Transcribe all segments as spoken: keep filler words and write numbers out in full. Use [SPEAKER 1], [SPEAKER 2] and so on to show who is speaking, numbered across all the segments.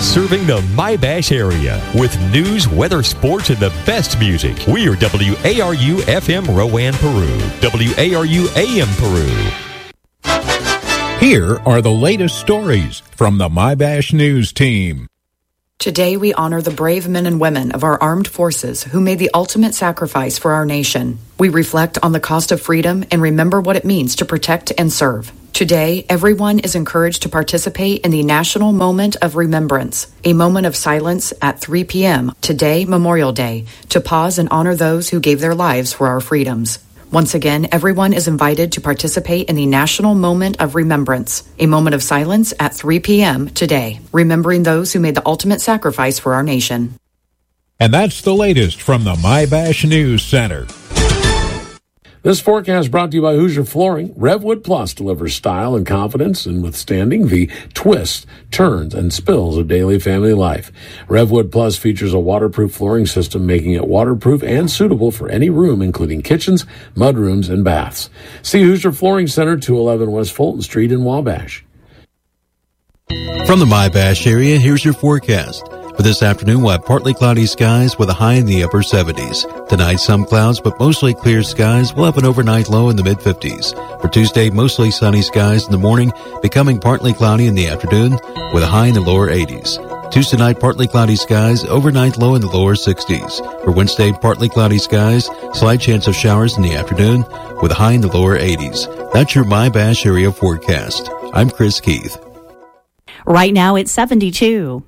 [SPEAKER 1] serving the My-Bash area with news, weather, sports, and the best music. We are W A R U F M Rowan, Peru. W A R U A M Peru.
[SPEAKER 2] Here are the latest stories from the My-Bash News team.
[SPEAKER 3] Today, we honor the brave men and women of our armed forces who made the ultimate sacrifice for our nation. We reflect on the cost of freedom and remember what it means to protect and serve. Today, everyone is encouraged to participate in the National Moment of Remembrance, a moment of silence at three p.m. today, Memorial Day, to pause and honor those who gave their lives for our freedoms. Once again, everyone is invited to participate in the National Moment of Remembrance, a moment of silence at three p.m. today, remembering those who made the ultimate sacrifice for our nation.
[SPEAKER 2] And that's the latest from the My-Bash News Center.
[SPEAKER 4] This forecast brought to you by Hoosier Flooring. Revwood Plus delivers style and confidence in withstanding the twists, turns, and spills of daily family life. Revwood Plus features a waterproof flooring system, making it waterproof and suitable for any room, including kitchens, mudrooms, and baths. See Hoosier Flooring Center, two eleven West Fulton Street in Wabash.
[SPEAKER 5] From the My-Bash area, here's your forecast. For this afternoon, we'll have partly cloudy skies with a high in the upper seventies. Tonight, some clouds, but mostly clear skies. We'll have an overnight low in the mid-fifties. For Tuesday, mostly sunny skies in the morning, becoming partly cloudy in the afternoon with a high in the lower eighties. Tuesday night, partly cloudy skies, overnight low in the lower sixties. For Wednesday, partly cloudy skies, slight chance of showers in the afternoon with a high in the lower eighties. That's your My-Bash area forecast. I'm Chris Keith.
[SPEAKER 6] Right now, it's seventy-two.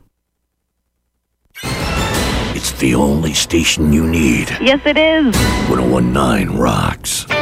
[SPEAKER 7] It's the only station you need.
[SPEAKER 6] Yes, it is.
[SPEAKER 7] one oh one point nine rocks.